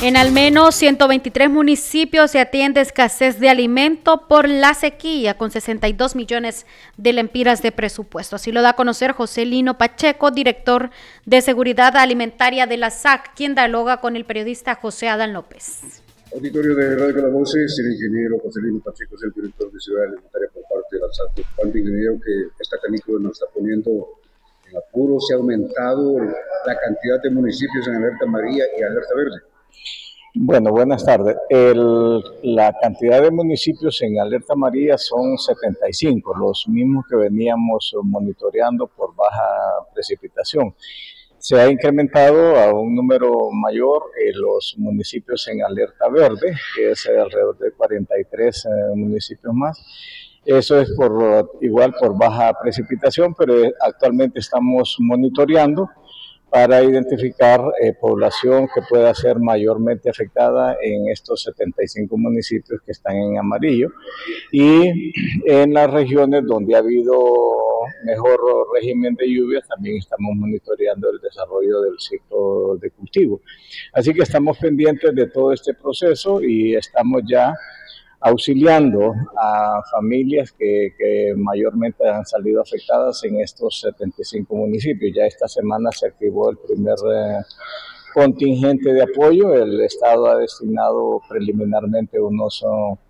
En al menos 123 municipios se atiende escasez de alimento por la sequía, con 62 millones de lempiras de presupuesto. Así lo da a conocer José Lino Pacheco, director de Seguridad Alimentaria de la SAC, quien dialoga con el periodista José Adán López. Auditorio de Radio Calaboces, el ingeniero José Lino Pacheco es el director de Seguridad Alimentaria por parte de la SAC. Cuánto ingeniero que esta canícula nos está poniendo en apuro, se ha aumentado la cantidad de municipios en alerta amarilla y alerta verde. Bueno, buenas tardes. La cantidad de municipios en alerta amarilla son 75, los mismos que veníamos monitoreando por baja precipitación. Se ha incrementado a un número mayor los municipios en alerta verde, que es alrededor de 43 municipios más. Eso es igual por baja precipitación, pero actualmente estamos monitoreando para identificar población que pueda ser mayormente afectada en estos 75 municipios que están en amarillo, y en las regiones donde ha habido mejor régimen de lluvias también estamos monitoreando el desarrollo del ciclo de cultivo. Así que estamos pendientes de todo este proceso y estamos ya auxiliando a familias que mayormente han salido afectadas en estos 75 municipios. Ya esta semana se activó el primer contingente de apoyo. El Estado ha destinado preliminarmente unos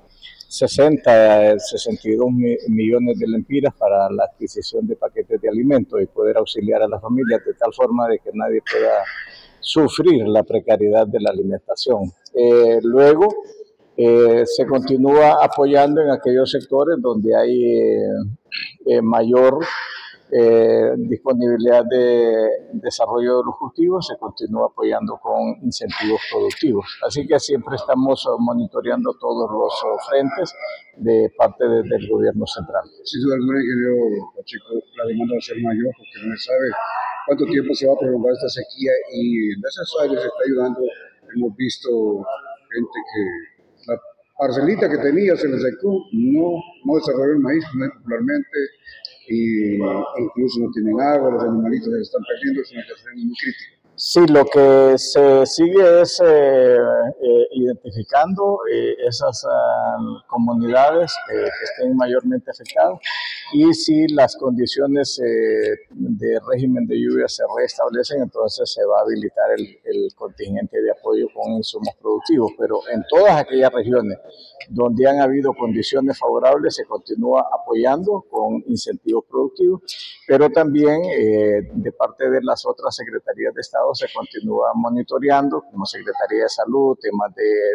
62 millones de lempiras para la adquisición de paquetes de alimentos y poder auxiliar a las familias de tal forma de que nadie pueda sufrir la precariedad de la alimentación. Luego, se continúa apoyando en aquellos sectores donde hay mayor disponibilidad de desarrollo de los cultivos, se continúa apoyando con incentivos productivos. Así que siempre estamos monitoreando todos los frentes de parte del gobierno central. Sin duda alguna, ingeniero Pacheco, la demanda va a ser mayor porque no se sabe cuánto tiempo se va a prolongar esta sequía y en esas áreas se está ayudando. Hemos visto gente que la parcelita que tenía se le secó, no desarrolló el maíz popularmente, y incluso no tienen agua, los animalitos se están perdiendo, es una situación muy crítica. Sí, lo que se sigue es identificando esas comunidades que estén mayormente afectadas, y si las condiciones de régimen de lluvia se restablecen, entonces se va a habilitar el contingente de apoyo con insumos productivos. Pero en todas aquellas regiones donde han habido condiciones favorables se continúa apoyando con incentivos productivos, pero también de parte de las otras secretarías de Estado se continúa monitoreando, como Secretaría de Salud, temas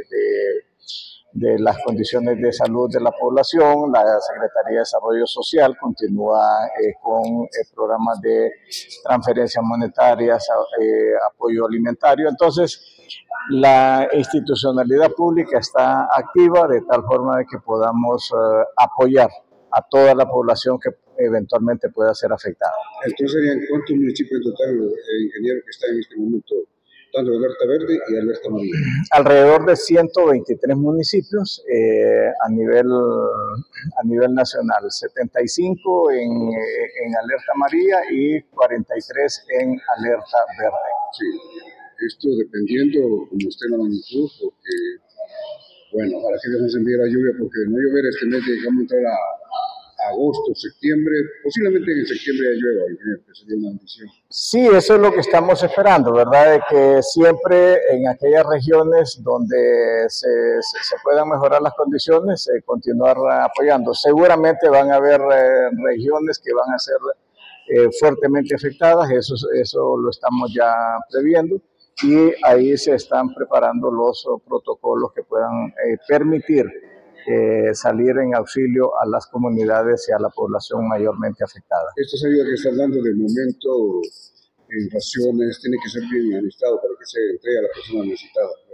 de las condiciones de salud de la población. La Secretaría de Desarrollo Social continúa con programas de transferencias monetarias, apoyo alimentario. Entonces, la institucionalidad pública está activa de tal forma de que podamos apoyar a toda la población que eventualmente pueda ser afectada. Entonces, ¿serían cuántos municipios en total, ingeniero, que están en este momento tanto alerta verde y alerta amarilla? Alrededor de 123 municipios a nivel nacional, 75 en alerta amarilla y 43 en alerta verde. Sí, esto dependiendo como esté la magnitud, porque, bueno, para que no se envíe la lluvia, porque de no llover este mes llegamos a entrar a agosto, septiembre, posiblemente en septiembre ya llueva, que sería una bendición. Sí, eso es lo que estamos esperando, ¿verdad? De que siempre en aquellas regiones donde se puedan mejorar las condiciones, continuar apoyando. Seguramente van a haber regiones que van a ser fuertemente afectadas, eso lo estamos ya previendo, y ahí se están preparando los protocolos que puedan permitir salir en auxilio a las comunidades y a la población mayormente afectada. Estas ayudas que están dando de momento en raciones tiene que ser bien administrado para que se entregue a la persona necesitada.